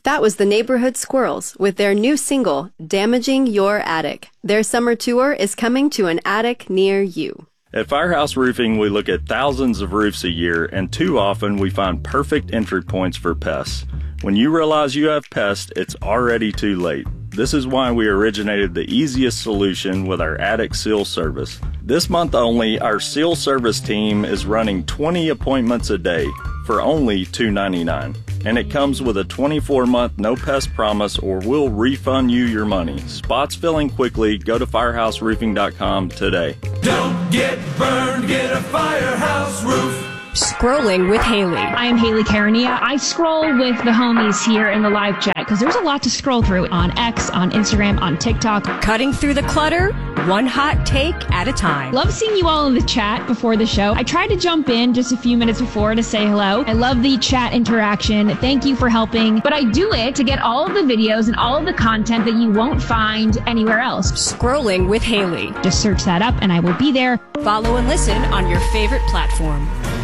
That was the Neighborhood Squirrels with their new single, Damaging Your Attic. Their summer tour is coming to an attic near you. At Firehouse Roofing, we look at thousands of roofs a year, and too often we find perfect entry points for pests. When you realize you have pests, it's already too late. This is why we originated the easiest solution with our attic seal service. This month only, our seal service team is running 20 appointments a day for only $2.99. And it comes with a 24-month no-pest promise, or we'll refund you your money. Spots filling quickly. Go to firehouseroofing.com today. Don't get burned, get a Firehouse Roof. Scrolling with Haley. I am Haley Carania. I scroll with the homies here in the live chat because there's a lot to scroll through on X, on Instagram, on TikTok. Cutting through the clutter, one hot take at a time. Love seeing you all in the chat before the show. I tried to jump in just a few minutes before to say hello. I love the chat interaction. Thank you for helping. But I do it to get all of the videos and all of the content that you won't find anywhere else. Scrolling with Haley. Just search that up and I will be there. Follow and listen on your favorite platform.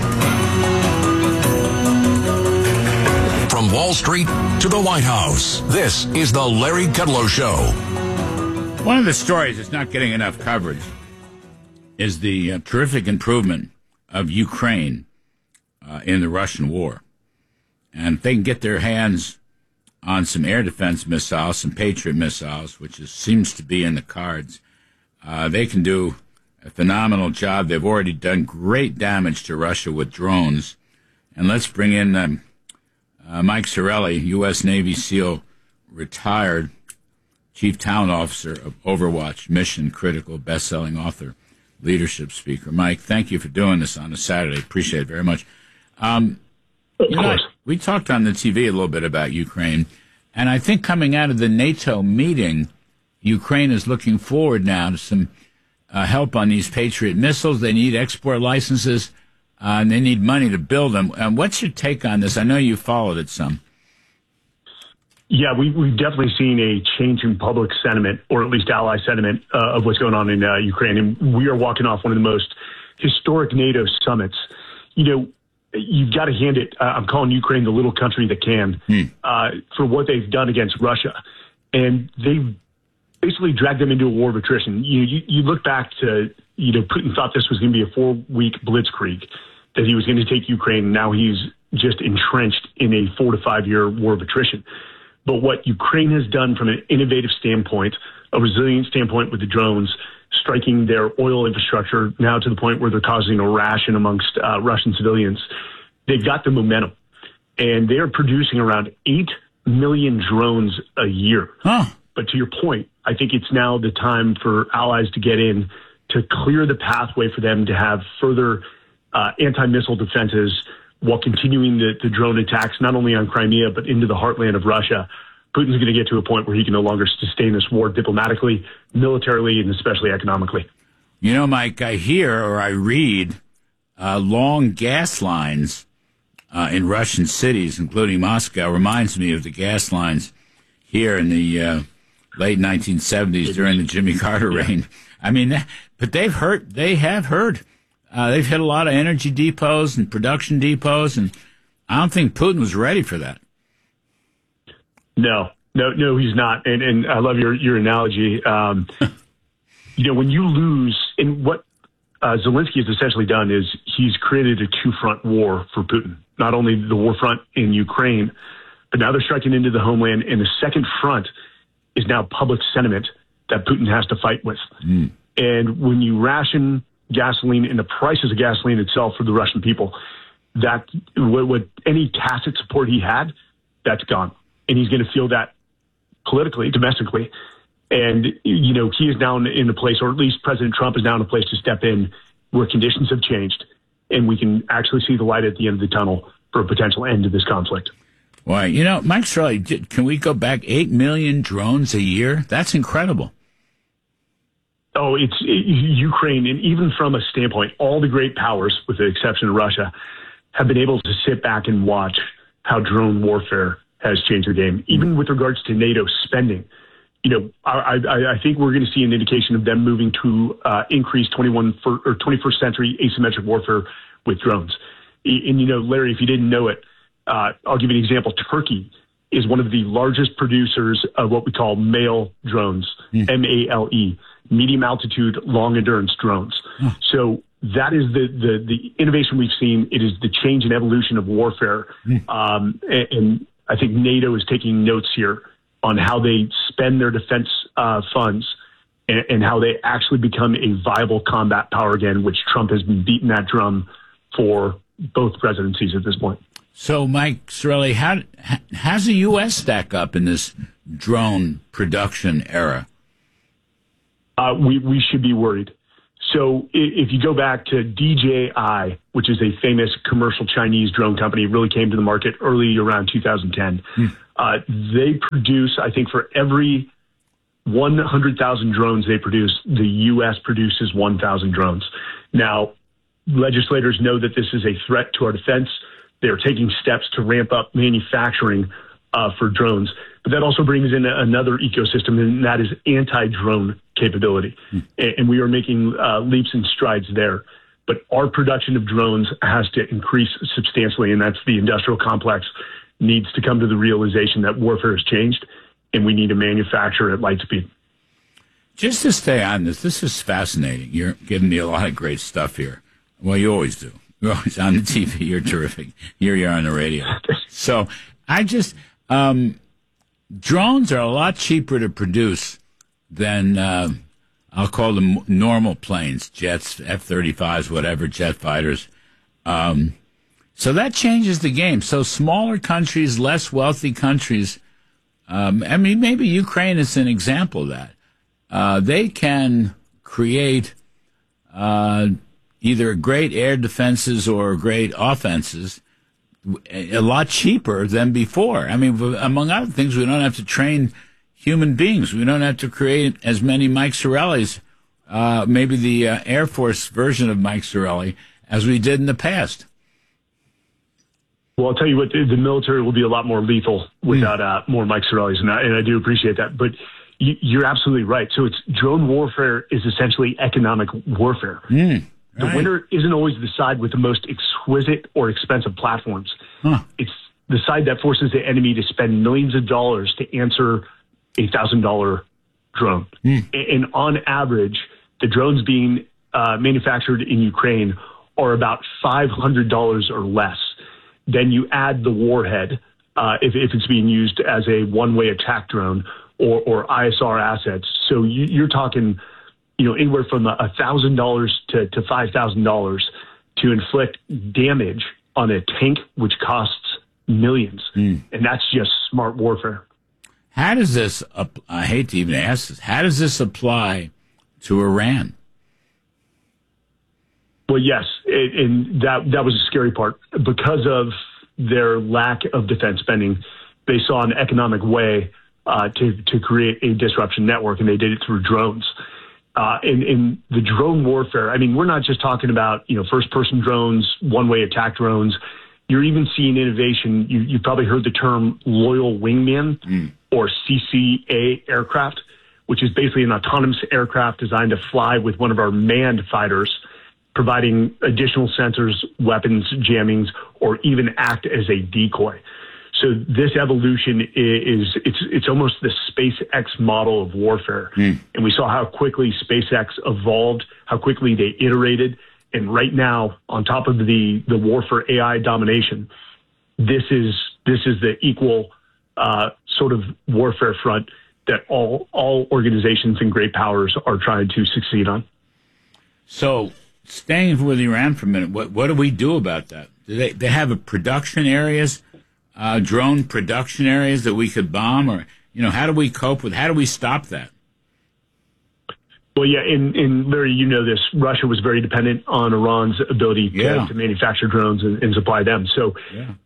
From Wall Street to the White House, this is the Larry Kudlow Show. One of the stories that's not getting enough coverage is the terrific improvement of Ukraine in the Russian war. And if they can get their hands on some air defense missiles, some Patriot missiles, which seems to be in the cards, they can do a phenomenal job. They've already done great damage to Russia with drones. And let's bring in Mike Sorelli, U.S. Navy SEAL, retired Chief Talent Officer of Overwatch, Mission Critical, best-selling author, leadership speaker. Mike, thank you for doing this on a Saturday. Appreciate it very much. We talked on the TV a little bit about Ukraine, and I think coming out of the NATO meeting, Ukraine is looking forward now to some help on these Patriot missiles. They need export licenses. And they need money to build them. What's your take on this? I know you followed it some. Yeah, we've definitely seen a change in public sentiment, or at least ally sentiment, of what's going on in Ukraine. And we are walking off one of the most historic NATO summits. You know, you've got to hand it. I'm calling Ukraine the little country that can for what they've done against Russia. And they've basically dragged them into a war of attrition. You look back to, Putin thought this was going to be a 4-week blitzkrieg, that he was going to take Ukraine. Now he's just entrenched in a 4 to 5 year war of attrition. But what Ukraine has done from an innovative standpoint, a resilient standpoint with the drones, striking their oil infrastructure now to the point where they're causing a ration amongst Russian civilians, they've got the momentum. And they're producing around 8 million drones a year. Huh. But to your point, I think it's now the time for allies to get in to clear the pathway for them to have further anti-missile defenses while continuing the drone attacks, not only on Crimea, but into the heartland of Russia. Putin's going to get to a point where he can no longer sustain this war diplomatically, militarily, and especially economically. You know, Mike, I hear or I read long gas lines in Russian cities, including Moscow. Reminds me of the gas lines here in the late 1970s during the Jimmy Carter reign. I mean, but they have heard. They've hit a lot of energy depots and production depots, and I don't think Putin was ready for that. No, he's not. And I love your analogy. When you lose, and what Zelensky has essentially done is he's created a two-front war for Putin. Not only the war front in Ukraine, but now they're striking into the homeland, and the second front is now public sentiment that Putin has to fight with. And when you ration gasoline and the prices of gasoline itself for the Russian people, that what any tacit support he had, that's gone. And he's going to feel that politically, domestically. And, he is now in a place, or at least President Trump is now in a place to step in where conditions have changed, and we can actually see the light at the end of the tunnel for a potential end to this conflict. Why, Mike Sorelli, can we go back 8 million drones a year? That's incredible. Oh, it's Ukraine, and even from a standpoint, all the great powers, with the exception of Russia, have been able to sit back and watch how drone warfare has changed the game. Even with regards to NATO spending, I think we're going to see an indication of them moving to increase 21st century asymmetric warfare with drones. And Larry, if you didn't know it, I'll give you an example. Turkey is one of the largest producers of what we call MALE drones, MALE, medium altitude, long endurance drones. So that is the innovation we've seen. It is the change and evolution of warfare. And I think NATO is taking notes here on how they spend their defense funds and how they actually become a viable combat power again, which Trump has been beating that drum for both presidencies at this point. So, Mike Sarraille, how's the U.S. stack up in this drone production era? We should be worried. So if you go back to DJI, which is a famous commercial Chinese drone company, really came to the market early around 2010. They produce, I think, for every 100,000 drones they produce, the U.S. produces 1,000 drones. Now, legislators know that this is a threat to our defense. They're taking steps to ramp up manufacturing for drones. But that also brings in another ecosystem, and that is anti-drone capability. And we are making leaps and strides there. But our production of drones has to increase substantially, and that's the industrial complex needs to come to the realization that warfare has changed, and we need to manufacture at light speed. Just to stay on this is fascinating. You're giving me a lot of great stuff here. Well, you always do. You're always on the TV. You're terrific. Here you are on the radio. So I just, drones are a lot cheaper to produce than, I'll call them normal planes, jets, F-35s, whatever, jet fighters. So that changes the game. So smaller countries, less wealthy countries, I mean, maybe Ukraine is an example of that. They can create either great air defenses or great offenses a lot cheaper than before. I mean, among other things, we don't have to train human beings. We don't have to create as many Mike Sarrailles, maybe the Air Force version of Mike Sarraille, as we did in the past. Well, I'll tell you what, the military will be a lot more lethal without more Mike Sarrailles, and I do appreciate that. But you're absolutely right. So drone warfare is essentially economic warfare. The winner isn't always the side with the most exquisite or expensive platforms. It's the side that forces the enemy to spend millions of dollars to answer a $1,000 drone. And on average, the drones being manufactured in Ukraine are about $500 or less. Then you add the warhead, if it's being used as a one-way attack drone or ISR assets. So you're talking, anywhere from $1,000 to $5,000 to inflict damage on a tank, which costs millions. And that's just smart warfare. How does this, I hate to even ask this, how does this apply to Iran? Well, yes, and that was a scary part. Because of their lack of defense spending, they saw an economic way to create a disruption network, and they did it through drones. In the drone warfare, I mean, we're not just talking about, first-person drones, one-way attack drones. You're even seeing innovation. You've probably heard the term loyal wingman or CCA aircraft, which is basically an autonomous aircraft designed to fly with one of our manned fighters, providing additional sensors, weapons, jammings, or even act as a decoy. So this evolution it's almost the SpaceX model of warfare. And we saw how quickly SpaceX evolved, how quickly they iterated. And right now, on top of the warfare AI domination, this is the equal sort of warfare front that all organizations and great powers are trying to succeed on. So staying with Iran for a minute, what do we do about that? Do they have a production areas, drone production areas that we could bomb, or how do we cope with? How do we stop that? Well, yeah, and Larry, this, Russia was very dependent on Iran's ability to manufacture drones and supply them. So,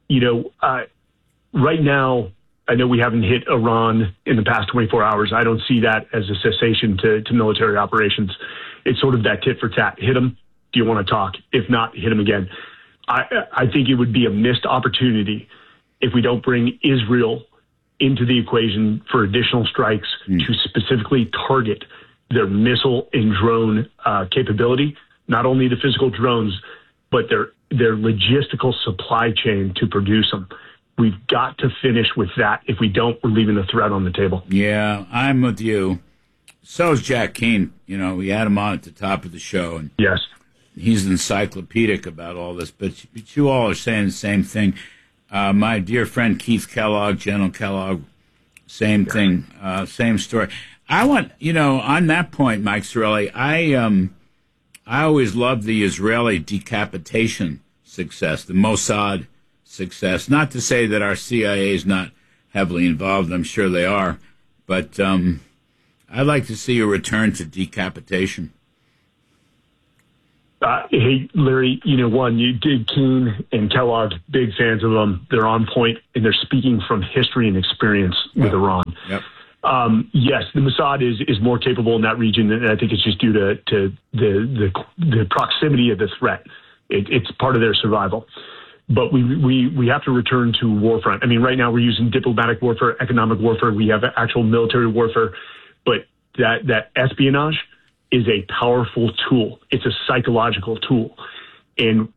right now, I know we haven't hit Iran in the past 24 hours. I don't see that as a cessation to military operations. It's sort of that tit for tat. Hit them. Do you want to talk? If not, hit them again. I think it would be a missed opportunity if we don't bring Israel into the equation for additional strikes to specifically target their missile and drone capability, not only the physical drones, but their logistical supply chain to produce them. We've got to finish with that. If we don't, we're leaving the threat on the table. Yeah, I'm with you. So is Jack Keane. You know, we had him on at the top of the show, and Yes. he's encyclopedic about all this. But you all are saying the same thing. My dear friend Keith Kellogg, General Kellogg, same thing, same story. I want, on that point, Mike Sarraille, I always loved the Israeli decapitation success, the Mossad success. Not to say that our CIA is not heavily involved. I'm sure they are. But I'd like to see a return to decapitation. Hey, Larry, you did Keane and Kellogg, big fans of them. They're on point, and they're speaking from history and experience with Iran. Yep. Yes, the Mossad is more capable in that region, and I think it's just due to the proximity of the threat. It's part of their survival. But we have to return to war front. I mean, right now we're using diplomatic warfare, economic warfare. We have actual military warfare. But that espionage is a powerful tool. It's a psychological tool. And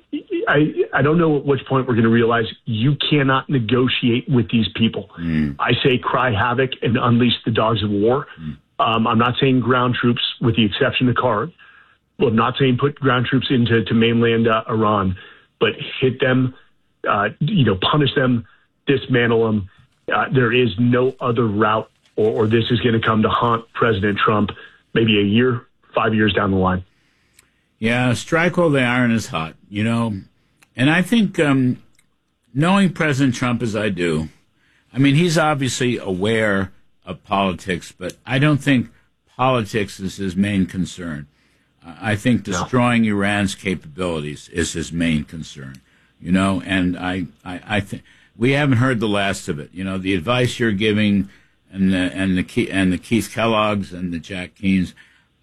I don't know at which point we're going to realize you cannot negotiate with these people. I say cry havoc and unleash the dogs of war. I'm not saying ground troops, with the exception of Kurd. Well, I'm not saying put ground troops into mainland Iran, but hit them, punish them, dismantle them. There is no other route, or this is going to come to haunt President Trump maybe a year, 5 years down the line. Yeah, strike while the iron is hot, And I think knowing President Trump as I do, I mean, he's obviously aware of politics, but I don't think politics is his main concern. I think destroying Iran's capabilities is his main concern, and I think we haven't heard the last of it. The advice you're giving and the Keith Kellogg's and the Jack Keanes,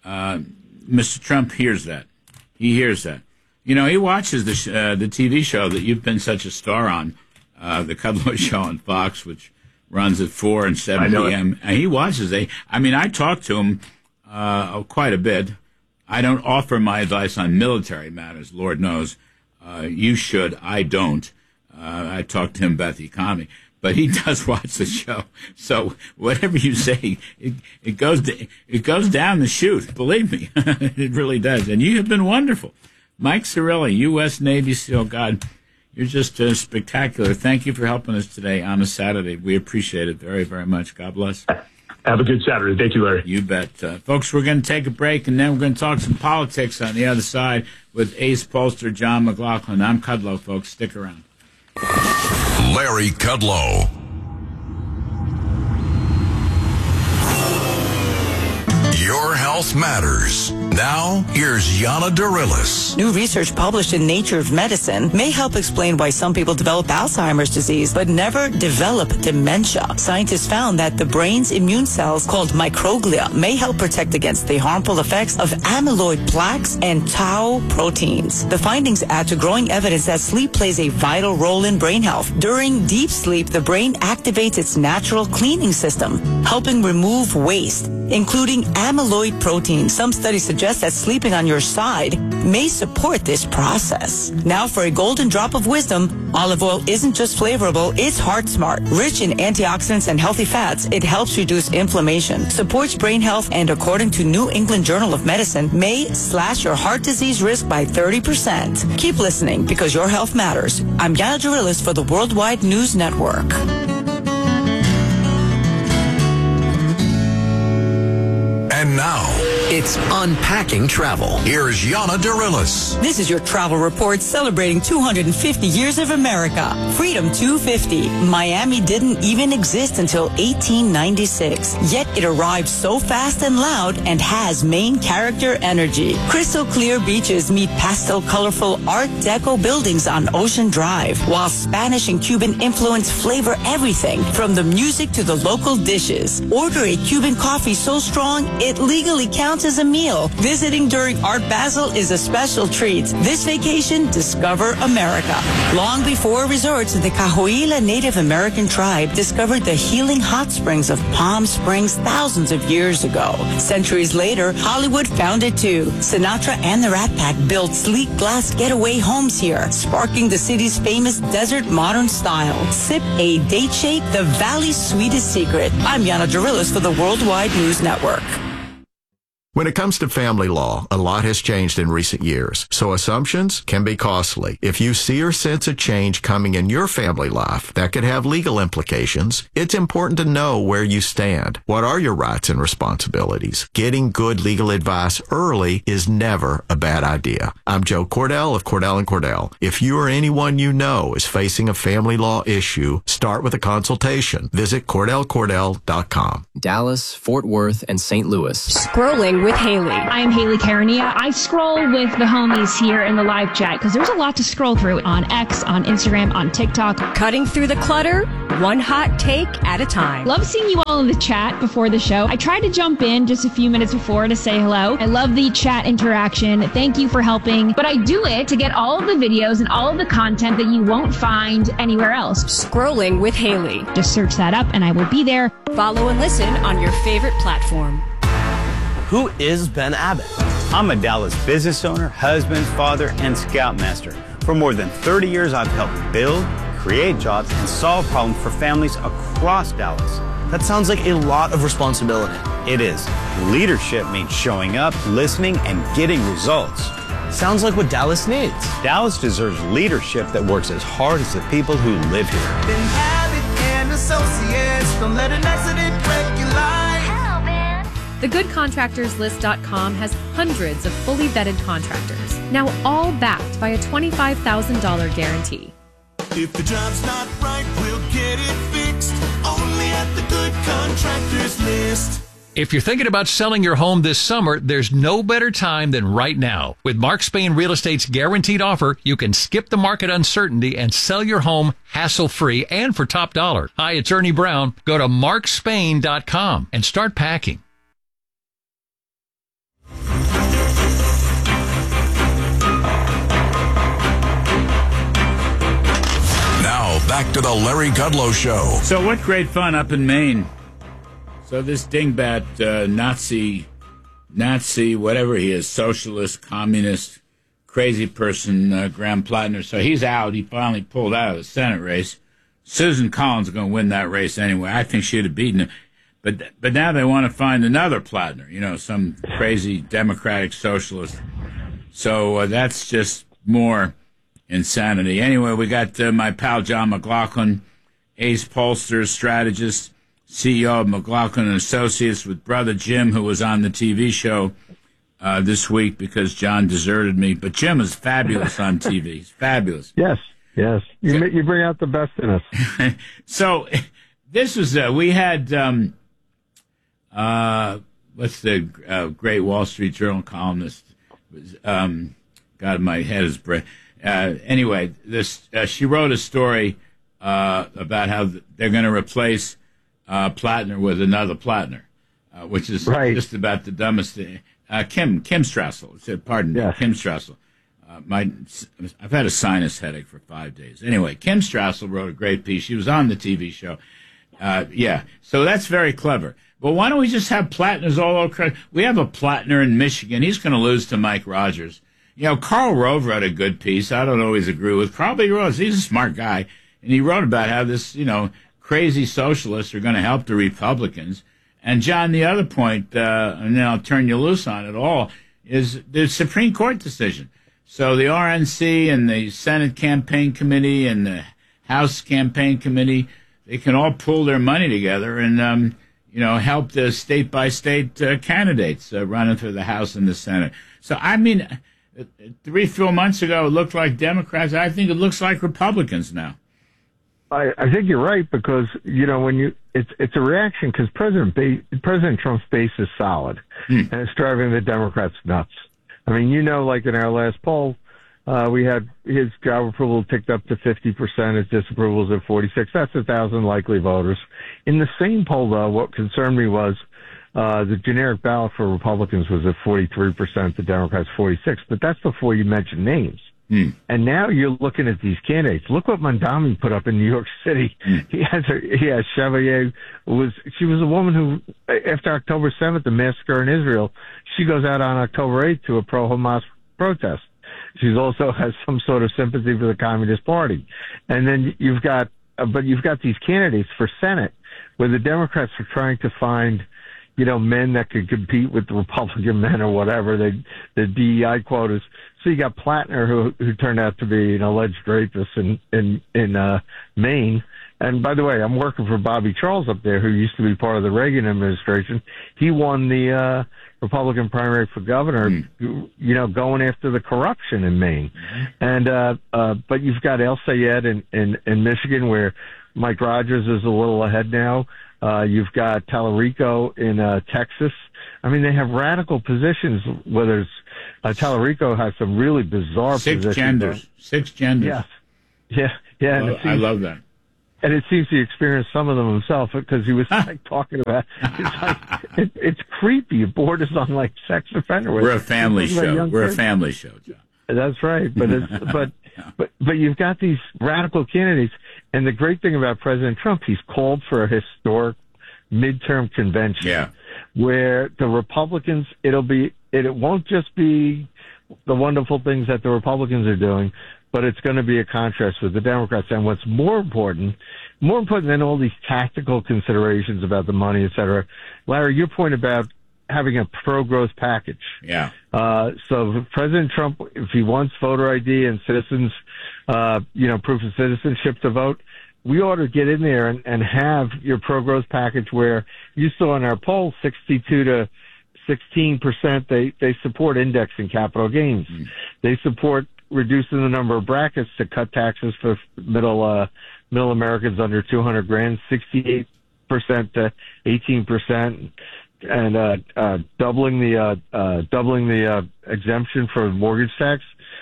Mr. Trump hears that. He hears that. He watches the TV show that you've been such a star on, the Kudlow Show on Fox, which runs at 4 and 7 p.m. And he watches it. I mean, I talk to him quite a bit. I don't offer my advice on military matters, Lord knows. You should. I don't. I talk to him about the economy. But he does watch the show. So whatever you say, it goes down the chute. Believe me, it really does. And you have been wonderful. Mike Sarraille, U.S. Navy SEAL. God, you're just spectacular. Thank you for helping us today on a Saturday. We appreciate it very, very much. God bless. Have a good Saturday. Thank you, Larry. You bet. Folks, we're going to take a break, and then we're going to talk some politics on the other side with ace pollster John McLaughlin. I'm Kudlow, folks. Stick around. Larry Kudlow. Your health matters. Now, here's Yana Darilis. New research published in Nature of Medicine may help explain why some people develop Alzheimer's disease but never develop dementia. Scientists found that the brain's immune cells, called microglia, may help protect against the harmful effects of amyloid plaques and tau proteins. The findings add to growing evidence that sleep plays a vital role in brain health. During deep sleep, the brain activates its natural cleaning system, helping remove waste, including amyloid protein. Some studies suggest that sleeping on your side may support this process. Now for a golden drop of wisdom, olive oil isn't just flavorable, it's heart smart. Rich in antioxidants and healthy fats, it helps reduce inflammation, supports brain health, and according to New England Journal of Medicine, may slash your heart disease risk by 30%. Keep listening because your health matters. I'm Yana Darilis for the Worldwide News Network. And now, it's Unpacking Travel. Here's Yana Darilis. This is your travel report celebrating 250 years of America. Freedom 250. Miami didn't even exist until 1896. Yet it arrived so fast and loud and has main character energy. Crystal clear beaches meet pastel colorful Art Deco buildings on Ocean Drive, while Spanish and Cuban influence flavor everything from the music to the local dishes. Order a Cuban coffee so strong it it legally counts as a meal. Visiting during Art Basel is a special treat. This vacation, discover America. Long before resorts, the Cahuilla Native American tribe discovered the healing hot springs of Palm Springs thousands of years ago. Centuries later, Hollywood found it too. Sinatra and the Rat Pack built sleek glass getaway homes here, sparking the city's famous desert modern style. Sip a date shake, the Valley's sweetest secret. I'm Yana Dorilis for the Worldwide News Network. When it comes to family law, a lot has changed in recent years, so assumptions can be costly. If you see or sense a change coming in your family life that could have legal implications, it's important to know where you stand. What are your rights and responsibilities? Getting good legal advice early is never a bad idea. I'm Joe Cordell of Cordell & Cordell. If you or anyone you know is facing a family law issue, start with a consultation. Visit CordellCordell.com. Dallas, Fort Worth, and St. Louis. Scrolling with Haley. I'm Haley Karania. I scroll with the homies here in the live chat because there's a lot to scroll through on X, on Instagram, on TikTok. Cutting through the clutter, one hot take at a time. Love seeing you all in the chat before the show. I tried to jump in just a few minutes before to say hello. I love the chat interaction. Thank you for helping. But I do it to get all of the videos and all of the content that you won't find anywhere else. Scrolling with Haley. Just search that up and I will be there. Follow and listen on your favorite platform. Who is Ben Abbott? I'm a Dallas business owner, husband, father, and scoutmaster. For more than 30 years, I've helped build, create jobs, and solve problems for families across Dallas. That sounds like a lot of responsibility. It is. Leadership means showing up, listening, and getting results. Sounds like what Dallas needs. Dallas deserves leadership that works as hard as the people who live here. Ben Abbott and Associates, don't let an accident wreck your life. TheGoodContractorsList.com has hundreds of fully vetted contractors, now all backed by a $25,000 guarantee. If the job's not right, we'll get it fixed. Only at the Good Contractors List. If you're thinking about selling your home this summer, there's no better time than right now. With Mark Spain Real Estate's guaranteed offer, you can skip the market uncertainty and sell your home hassle-free and for top dollar. Hi, it's Ernie Brown. Go to markspain.com and start packing. Now, back to the Larry Kudlow Show. So what great fun up in Maine. So this dingbat, Nazi, whatever he is, socialist, communist, crazy person, Graham Plattner. So he's out. He finally pulled out of the Senate race. Susan Collins is going to win that race anyway. I think she'd have beaten him. But now they want to find another Plattner, some crazy Democratic socialist. So that's just more insanity. Anyway, we got my pal John McLaughlin, ace pollster, strategist, CEO of McLaughlin & Associates, with brother Jim, who was on the TV show this week because John deserted me. But Jim is fabulous on TV. He's fabulous. Yes. You bring out the best in us. So this was, we had, what's the great Wall Street Journal columnist? God, my head is anyway, she wrote a story about how they're going to replace Plattner with another Plattner, which is just about the dumbest thing. Kim Strassel, pardon me, Kim Strassel. I've had a sinus headache for 5 days. Anyway, Kim Strassel wrote a great piece. She was on the TV show. So that's very clever. But why don't we just have Plattners all over? We have a Plattner in Michigan. He's going to lose to Mike Rogers. Karl Rove wrote a good piece. I don't always agree with Karl, but he's a smart guy. And he wrote about how this, crazy socialists are going to help the Republicans. And, John, the other point, and then I'll turn you loose on it all, is the Supreme Court decision. So the RNC and the Senate Campaign Committee and the House Campaign Committee, they can all pool their money together and, help the state-by-state candidates running for the House and the Senate. So, 3-4 months ago, it looked like Democrats. I think it looks like Republicans now. I think you're right because it's a reaction because President Trump's base is solid and it's driving the Democrats nuts. Like in our last poll, we had his job approval ticked up to 50%, his disapproval is at 46%. That's 1,000 likely voters. In the same poll, though, what concerned me was the generic ballot for Republicans was at 43%, the Democrats 46%, but that's before you mention names. And now you're looking at these candidates. Look what Mondami put up in New York City. He has Chevalier she was a woman who, after October 7th, the massacre in Israel, she goes out on October 8th to a pro-Hamas protest. She's also has some sort of sympathy for the Communist Party. And then you've got these candidates for Senate where the Democrats are trying to find, men that could compete with the Republican men or whatever, the DEI quotas. So you got Plattner, who turned out to be an alleged rapist in Maine. And by the way, I'm working for Bobby Charles up there, who used to be part of the Reagan administration. He won the Republican primary for governor, going after the corruption in Maine. And but you've got El Sayed in Michigan, where Mike Rogers is a little ahead now. You've got Tallarico in Texas. I mean, they have radical positions, whether it's Tallarico has some really bizarre positions. Six genders. Yeah. I love that. And it seems he experienced some of them himself, because he was talking about it's creepy. It borders on like sex offender. We're a family show. We're a family show, John. That's right. But but you've got these radical candidates, and the great thing about President Trump, he's called for a historic midterm convention where the Republicans, it won't just be the wonderful things that the Republicans are doing, but it's going to be a contrast with the Democrats. And what's more important than all these tactical considerations about the money, et cetera, Larry, your point about having a pro-growth package. Yeah. So President Trump, if he wants voter ID and citizens, proof of citizenship to vote, we ought to get in there and have your pro-growth package where you saw in our poll 62 to 16% they support indexing capital gains. They support reducing the number of brackets to cut taxes for middle Americans under 200 grand, 68% to 18%, and doubling the exemption for mortgage tax,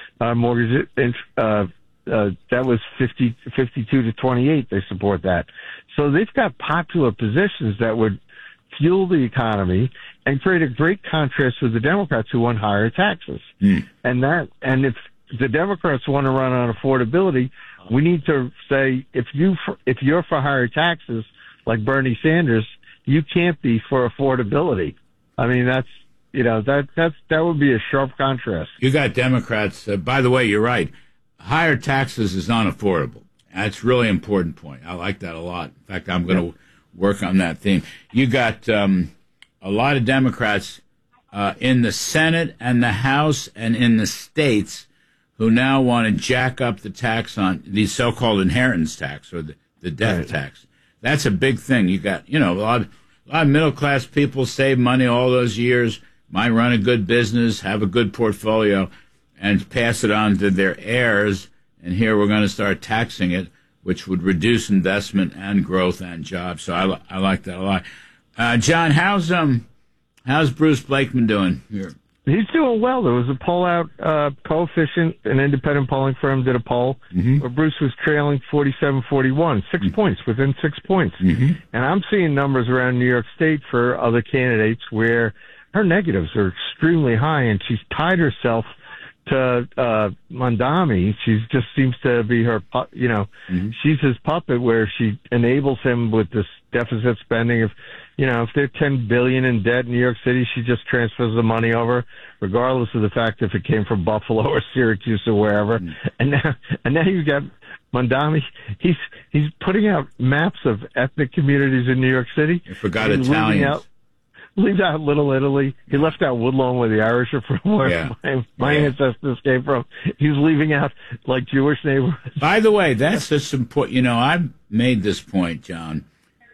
that was 52 to 28. They support that. So they've got popular positions that would fuel the economy and create a great contrast with the Democrats who want higher taxes. And if the Democrats want to run on affordability, we need to say, if you're for higher taxes, like Bernie Sanders, you can't be for affordability. I mean, that would be a sharp contrast. You got Democrats. By the way, you're right. Higher taxes is unaffordable. That's a really important point. I like that a lot. In fact, I'm going to work on that theme. You got a lot of Democrats in the Senate and the House and in the states who now want to jack up the tax on the so-called inheritance tax or the death tax. That's a big thing. You got, a lot of middle-class people save money all those years, might run a good business, have a good portfolio, and pass it on to their heirs. And here we're going to start taxing it, which would reduce investment and growth and jobs. So I like that a lot. John, how's Bruce Blakeman doing here? He's doing well. There was a poll out, Coefficient, an independent polling firm did a poll where Bruce was trailing 47-41, 6 points, within 6 points. And I'm seeing numbers around New York State for other candidates where her negatives are extremely high, and she's tied herself to Mondami. She just seems to be her, she's his puppet, where she enables him with this deficit spending of, if they're $10 billion in debt in New York City, she just transfers the money over, regardless of the fact if it came from Buffalo or Syracuse or wherever. And now you got Mondami. He's putting out maps of ethnic communities in New York City. I forgot Italians. Leave out Little Italy. He left out Woodlawn, where the Irish are from, where my ancestors came from. He's leaving out like Jewish neighborhoods. By the way, that's just important. I've made this point, John.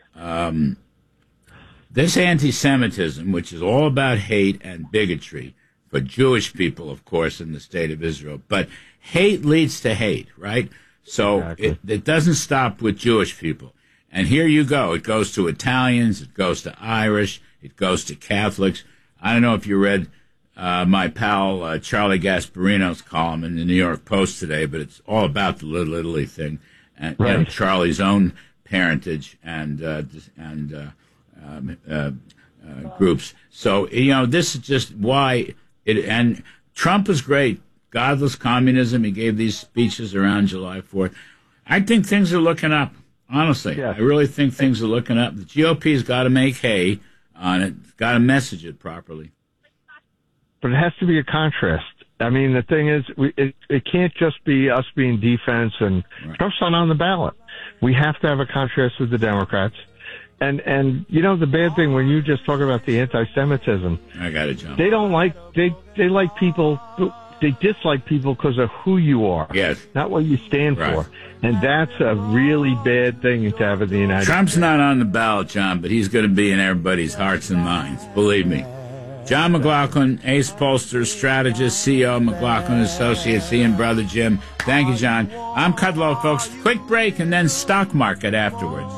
This anti-Semitism, which is all about hate and bigotry for Jewish people, of course, in the state of Israel, but hate leads to hate, right? So it doesn't stop with Jewish people. And here you go. It goes to Italians. It goes to Irish. It goes to Catholics. I don't know if you read my pal Charlie Gasparino's column in the New York Post today, but it's all about the Little Italy thing and Charlie's own parentage and groups. So, this is just why and Trump is great. Godless communism. He gave these speeches around July 4th. I think things are looking up. Honestly, yeah. I really think things are looking up. The GOP's got to make hay on it. Got to message it properly. But it has to be a contrast. I mean, the thing is, it can't just be us being defense and Trump's not on the ballot. We have to have a contrast with the Democrats. And the bad thing when you just talk about the anti-Semitism, I got it, John. They don't like, they like people, they dislike people because of who you are. Yes. Not what you stand for. And that's a really bad thing to have in the United States. Trump's not on the ballot, John, but he's going to be in everybody's hearts and minds. Believe me. John McLaughlin, Ace Pollster, strategist, CEO, McLaughlin Associates, he and Brother Jim. Thank you, John. I'm Kudlow, folks. Quick break and then stock market afterwards.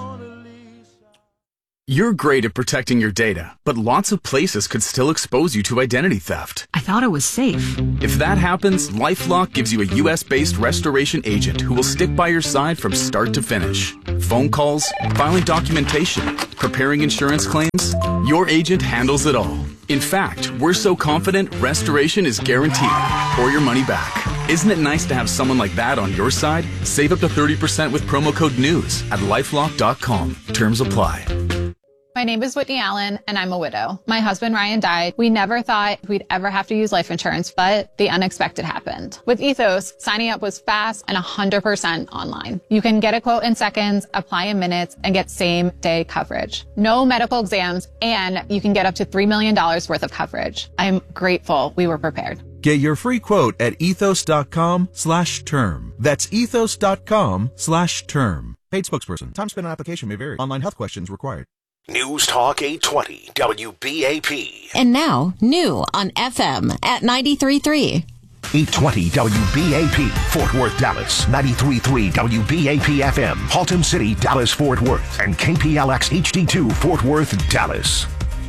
You're great at protecting your data, but lots of places could still expose you to identity theft. I thought it was safe. If that happens, LifeLock gives you a U.S.-based restoration agent who will stick by your side from start to finish. Phone calls, filing documentation, preparing insurance claims, your agent handles it all. In fact, we're so confident restoration is guaranteed or your money back. Isn't it nice to have someone like that on your side? Save up to 30% with promo code NEWS at LifeLock.com. Terms apply. My name is Whitney Allen, and I'm a widow. My husband, Ryan, died. We never thought we'd ever have to use life insurance, but the unexpected happened. With Ethos, signing up was fast and 100% online. You can get a quote in seconds, apply in minutes, and get same-day coverage. No medical exams, and you can get up to $3 million worth of coverage. I'm grateful we were prepared. Get your free quote at ethos.com/term. That's ethos.com/term. Paid spokesperson. Time spent on application may vary. Online health questions required. News Talk 820 WBAP. And now, new on FM at 93.3. 820 WBAP, Fort Worth, Dallas. 93.3 WBAP FM, Haltom City, Dallas, Fort Worth. And KPLX HD2, Fort Worth, Dallas.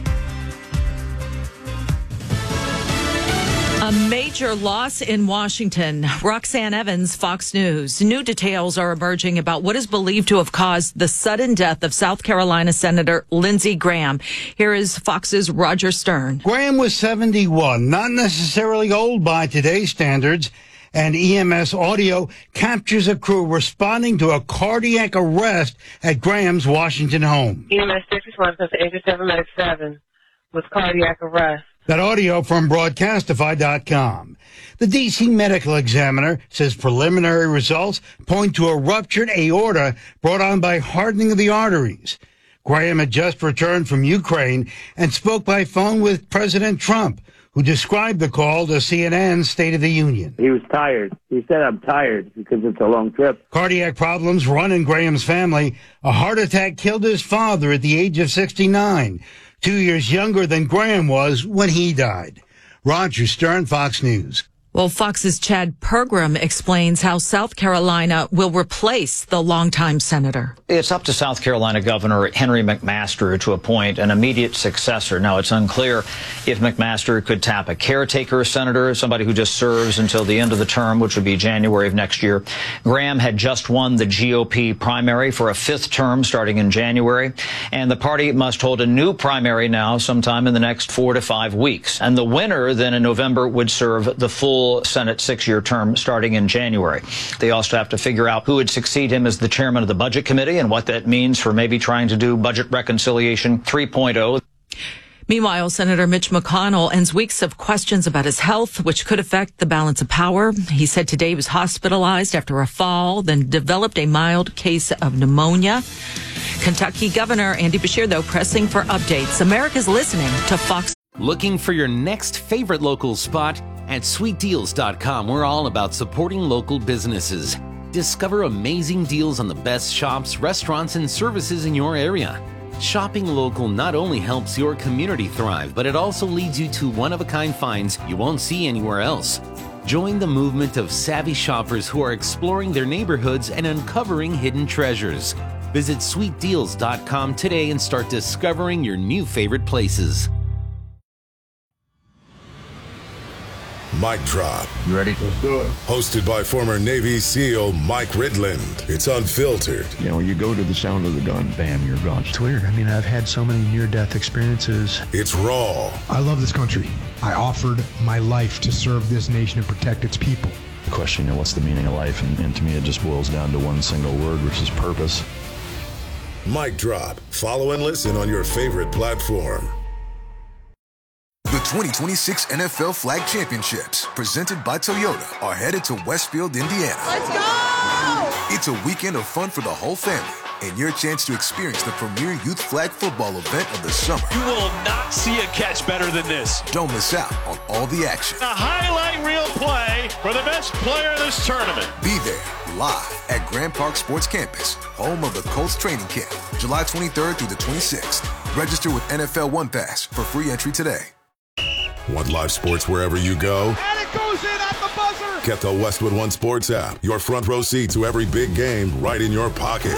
A major loss in Washington. Roxanne Evans, Fox News. New details are emerging about what is believed to have caused the sudden death of South Carolina Senator Lindsey Graham. Here is Fox's Roger Stern. Graham was 71, not necessarily old by today's standards, and EMS audio captures a crew responding to a cardiac arrest at Graham's Washington home. EMS 6 to 87 Medic 7 with cardiac arrest. That audio from Broadcastify.com. The D.C. medical examiner says preliminary results point to a ruptured aorta brought on by hardening of the arteries. Graham had just returned from Ukraine and spoke by phone with President Trump, who described the call to CNN's State of the Union. He was tired. He said, "I'm tired," because it's a long trip. Cardiac problems run in Graham's family. A heart attack killed his father at the age of 69. 2 years younger than Graham was when he died. Roger Stern, Fox News. Well, Fox's Chad Pergram explains how South Carolina will replace the longtime senator. It's up to South Carolina Governor Henry McMaster to appoint an immediate successor. Now, it's unclear if McMaster could tap a caretaker senator, somebody who just serves until the end of the term, which would be January of next year. Graham had just won the GOP primary for a fifth term starting in January, and the party must hold a new primary now sometime in the next 4 to 5 weeks. And the winner then in November would serve the full Senate 6-year term starting in January. They also have to figure out who would succeed him as the chairman of the Budget Committee and what that means for maybe trying to do budget reconciliation 3.0. Meanwhile, Senator Mitch McConnell ends weeks of questions about his health, which could affect the balance of power. He said today he was hospitalized after a fall, then developed a mild case of pneumonia. Kentucky Governor Andy Beshear, though, pressing for updates. America's listening to Fox. Looking for your next favorite local spot? At SweetDeals.com, we're all about supporting local businesses. Discover amazing deals on the best shops, restaurants, and services in your area. Shopping local not only helps your community thrive, but it also leads you to one-of-a-kind finds you won't see anywhere else. Join the movement of savvy shoppers who are exploring their neighborhoods and uncovering hidden treasures. Visit SweetDeals.com today and start discovering your new favorite places. Mic Drop. You ready? Let's do it. Hosted by former Navy SEAL Mike Ridland. It's unfiltered. You know, you go to the sound of the gun, bam, you're gone. It's weird. I mean, I've had so many near-death experiences. It's raw. I love this country. I offered my life to serve this nation and protect its people. The question, what's the meaning of life? And to me, it just boils down to one single word, which is purpose. Mic Drop. Follow and listen on your favorite platform. The 2026 NFL Flag Championships, presented by Toyota, are headed to Westfield, Indiana. Let's go! It's a weekend of fun for the whole family, and your chance to experience the premier youth flag football event of the summer. You will not see a catch better than this. Don't miss out on all the action. A highlight reel play for the best player in this tournament. Be there, live at Grand Park Sports Campus, home of the Colts training camp, July 23rd through the 26th. Register with NFL One Pass for free entry today. Want live sports wherever you go? And it goes in at the buzzer! Get the Westwood One Sports app. Your front row seat to every big game right in your pocket.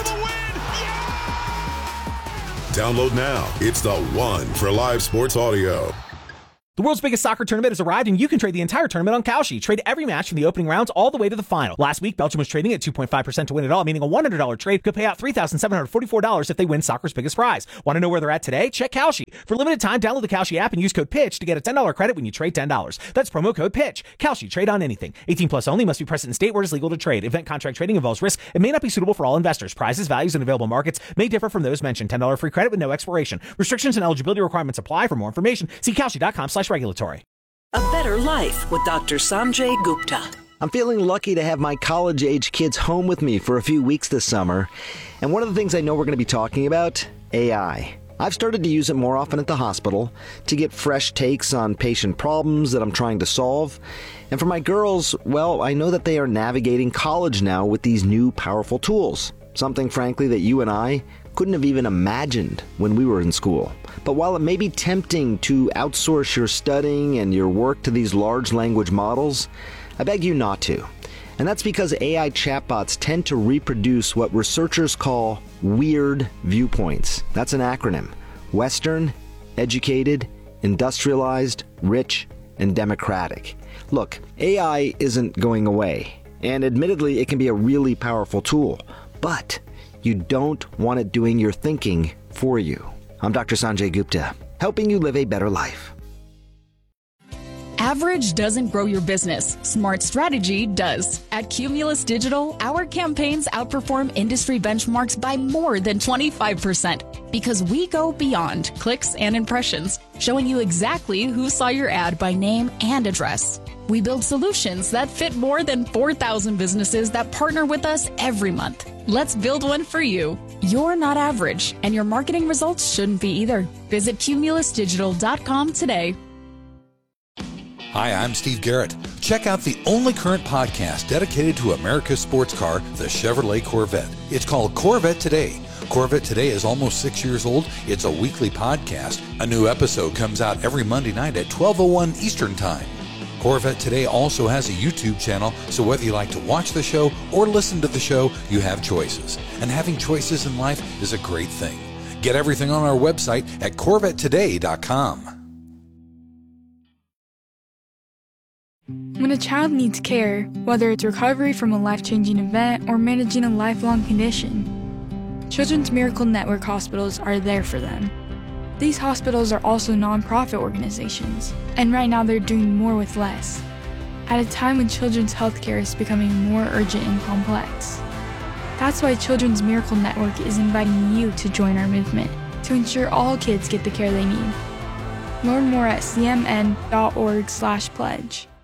Download now. It's the one for live sports audio. The world's biggest soccer tournament has arrived, and you can trade the entire tournament on Kalshi. Trade every match from the opening rounds all the way to the final. Last week, Belgium was trading at 2.5% to win it all, meaning a $100 trade could pay out $3,744 if they win soccer's biggest prize. Want to know where they're at today? Check Kalshi. For a limited time, download the Kalshi app and use code PITCH to get a $10 credit when you trade $10. That's promo code PITCH. Kalshi. Trade on anything. 18 plus only. Must be present in state where it is legal to trade. Event contract trading involves risk and may not be suitable for all investors. Prizes, values, and available markets may differ from those mentioned. $10 free credit with no expiration. Restrictions and eligibility requirements apply. For more information, see Kalshi.com/regulatory. A better life with Dr. Sanjay Gupta. I'm feeling lucky to have my college-age kids home with me for a few weeks this summer. And one of the things I know we're going to be talking about, AI. I've started to use it more often at the hospital to get fresh takes on patient problems that I'm trying to solve. And for my girls, well, I know that they are navigating college now with these new powerful tools. Something, frankly, that you and I couldn't have even imagined when we were in school. But while it may be tempting to outsource your studying and your work to these large language models, I beg you not to. And that's because AI chatbots tend to reproduce what researchers call weird viewpoints. That's an acronym. Western, educated, industrialized, rich, and democratic. Look, AI isn't going away. And admittedly, it can be a really powerful tool. But you don't want it doing your thinking for you. I'm Dr. Sanjay Gupta, helping you live a better life. Average doesn't grow your business. Smart strategy does. At Cumulus Digital, our campaigns outperform industry benchmarks by more than 25% because we go beyond clicks and impressions, showing you exactly who saw your ad by name and address. We build solutions that fit more than 4,000 businesses that partner with us every month. Let's build one for you. You're not average, and your marketing results shouldn't be either. Visit cumulusdigital.com today. Hi, I'm Steve Garrett. Check out the only current podcast dedicated to America's sports car, the Chevrolet Corvette. It's called Corvette Today. Corvette Today is almost 6 years old. It's a weekly podcast. A new episode comes out every Monday night at 12:01 Eastern Time. Corvette Today also has a YouTube channel, so whether you like to watch the show or listen to the show, you have choices. And having choices in life is a great thing. Get everything on our website at CorvetteToday.com. When a child needs care, whether it's recovery from a life-changing event or managing a lifelong condition, Children's Miracle Network hospitals are there for them. These hospitals are also nonprofit organizations, and right now they're doing more with less, at a time when children's healthcare is becoming more urgent and complex. That's why Children's Miracle Network is inviting you to join our movement to ensure all kids get the care they need. Learn more at cmn.org/pledge.